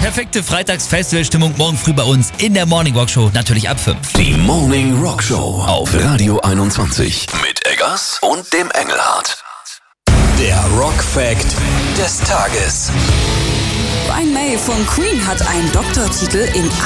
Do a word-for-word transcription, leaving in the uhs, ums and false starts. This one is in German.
Perfekte Freitags-Festivalstimmung morgen früh bei uns in der Morning Rock Show, natürlich ab fünf. Die Morning Rock Show auf Radio einundzwanzig mit Eggers und dem Engelhardt. Der Rock Fact des Tages. Brian May von Queen hat einen Doktortitel in